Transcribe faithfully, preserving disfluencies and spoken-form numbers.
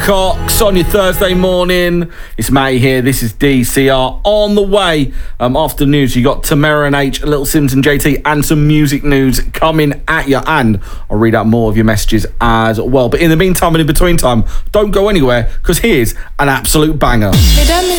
Cox on your Thursday morning. It's Matty here. This is D C R on the way. Um, after news, you got Tamara and H, Little Sims and J T, and some music news coming at you. And I'll read out more of your messages as well. But in the meantime and in between time, don't go anywhere because here's an absolute banger. Mesdames,